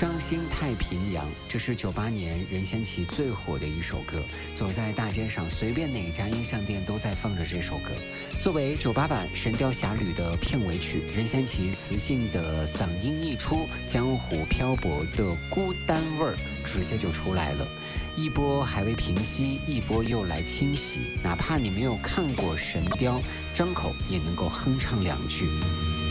伤心太平洋，这是98年任贤齐最火的一首歌，走在大街上，随便哪家音像店都在放着这首歌。作为98版《神雕侠侣》的片尾曲，任贤齐磁性的嗓音一出，江湖漂泊的孤单味儿直接就出来了。一波还未平息，一波又来侵袭，哪怕你没有看过《神雕》，张口也能够哼唱两句。